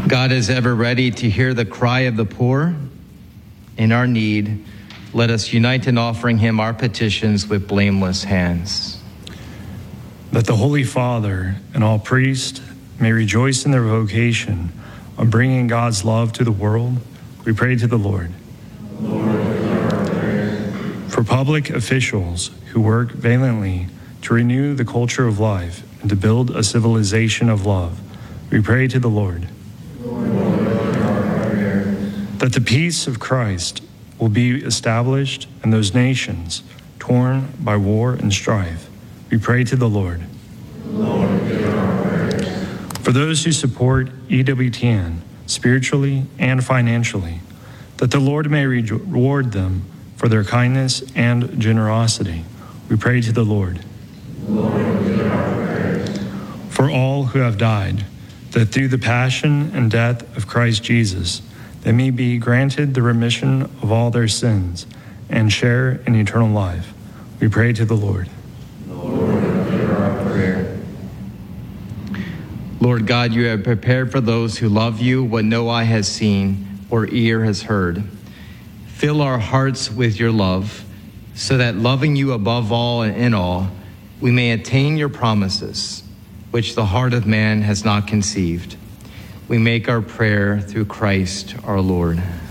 God is ever ready to hear the cry of the poor. In our need, let us unite in offering him our petitions with blameless hands. That the Holy Father and all priests may rejoice in their vocation of bringing God's love to the world, we pray to the Lord. For public officials who work valiantly to renew the culture of life and to build a civilization of love, we pray to the Lord. That the peace of Christ will be established in those nations torn by war and strife, we pray to the Lord. For those who support EWTN spiritually and financially, that the Lord may reward them for their kindness and generosity, we pray to the Lord. For all who have died, that through the passion and death of Christ Jesus, they may be granted the remission of all their sins and share in eternal life, we pray to the Lord. Lord God, you have prepared for those who love you what no eye has seen or ear has heard. Fill our hearts with your love, so that loving you above all and in all, we may attain your promises, which the heart of man has not conceived. We make our prayer through Christ our Lord.